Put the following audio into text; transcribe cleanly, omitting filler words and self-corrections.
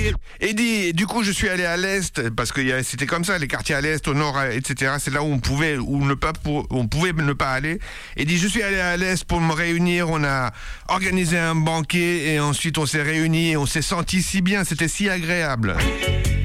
Et dit, du coup, je suis allé à l'Est, parce que c'était comme ça, les quartiers à l'Est, au Nord, etc. C'est là où on pouvait ne pas aller. Et dit, je suis allé à l'Est pour me réunir, on a organisé un banquet, et ensuite on s'est réunis, et on s'est senti si bien, c'était si agréable.